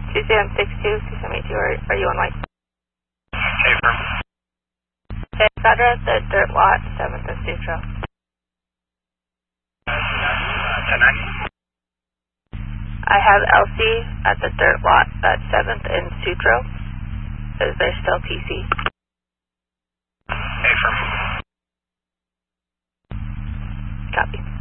262, 272, are you on mic? Hey, firm. Okay, it's address at Dirt Lot, 7th and Sutro. 10-9. I have Elsie at the Dirt Lot at 7th and Sutro. Is there still PC? Hey, firm. Copy.